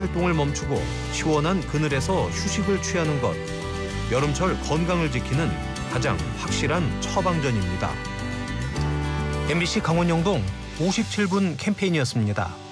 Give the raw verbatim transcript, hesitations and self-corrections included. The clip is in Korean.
활동을 멈추고 시원한 그늘에서 휴식을 취하는 것. 여름철 건강을 지키는 가장 확실한 처방전입니다. 엠비씨 강원영동 오십칠 분 캠페인이었습니다.